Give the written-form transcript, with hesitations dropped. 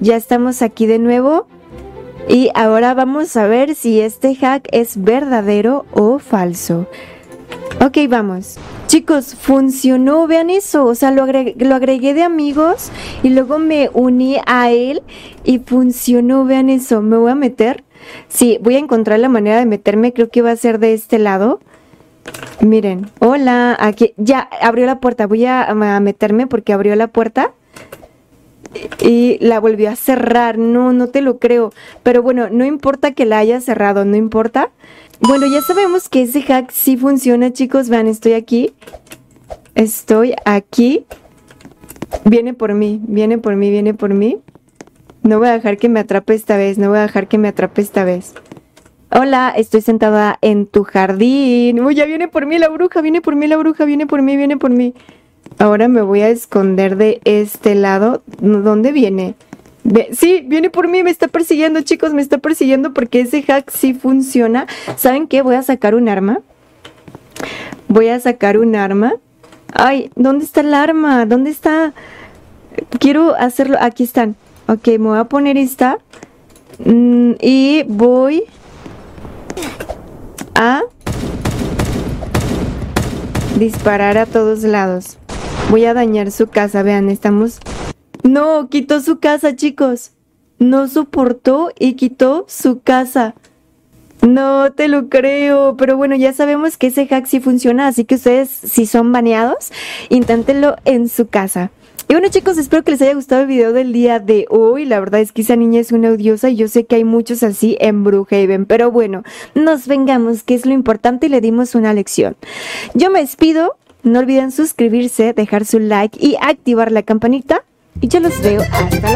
Ya estamos aquí de nuevo. Y ahora vamos a ver si este hack es verdadero o falso. Ok, vamos. Chicos, funcionó, vean eso. O sea, lo agregué de amigos y luego me uní a él y funcionó, vean eso. ¿Me voy a meter? Sí, voy a encontrar la manera de meterme. Creo que va a ser de este lado. Miren, hola, aquí ya abrió la puerta. Voy a meterme porque abrió la puerta y la volvió a cerrar. No te lo creo. Pero bueno, no importa que la haya cerrado, no importa. Bueno, ya sabemos que ese hack sí funciona, chicos. Vean, estoy aquí. Viene por mí. No voy a dejar que me atrape esta vez. Hola, estoy sentada en tu jardín. Uy, ya viene por mí la bruja, viene por mí. Ahora me voy a esconder de este lado. ¿Dónde viene? Sí, viene por mí, me está persiguiendo, chicos, me está persiguiendo porque ese hack sí funciona. ¿Saben qué? Voy a sacar un arma. Ay, ¿dónde está el arma? ¿Dónde está? Quiero hacerlo. Aquí están. Ok, me voy a poner esta. Y voy a disparar a todos lados. Voy a dañar su casa, vean, estamos... No, quitó su casa, chicos. No soportó y quitó su casa. No te lo creo. Pero bueno, ya sabemos que ese hack sí funciona, así que ustedes, si son baneados, inténtenlo en su casa. Y bueno, chicos, espero que les haya gustado el video del día de hoy. La verdad es que esa niña es una odiosa y yo sé que hay muchos así en Brookhaven. Pero bueno, nos vengamos, que es lo importante, y le dimos una lección. Yo me despido. No olviden suscribirse, dejar su like y activar la campanita. Y yo los veo hasta la